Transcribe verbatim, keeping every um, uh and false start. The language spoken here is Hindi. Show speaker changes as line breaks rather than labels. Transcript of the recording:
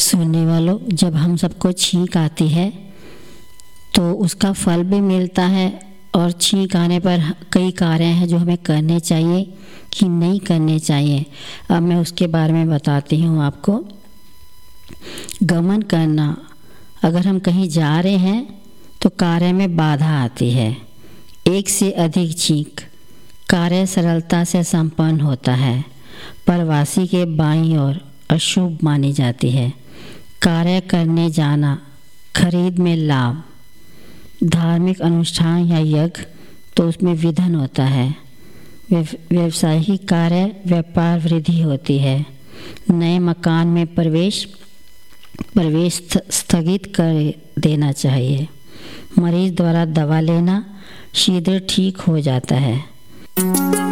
सुनने वालों, जब हम सबको छींक आती है तो उसका फल भी मिलता है और छींक आने पर कई कार्य हैं जो हमें करने चाहिए कि नहीं करने चाहिए। अब मैं उसके बारे में बताती हूँ आपको। गमन करना, अगर हम कहीं जा रहे हैं तो कार्य में बाधा आती है। एक से अधिक छींक, कार्य सरलता से संपन्न होता है। परवासी के बाईं ओर अशुभ मानी जाती है। कार्य करने जाना, खरीद में लाभ, धार्मिक अनुष्ठान या यज्ञ तो उसमें विघ्न होता है। व्यवसायिक कार्य, व्यापार वृद्धि होती है। नए मकान में प्रवेश प्रवेश स्थगित कर देना चाहिए। मरीज द्वारा दवा लेना शीघ्र ठीक हो जाता है।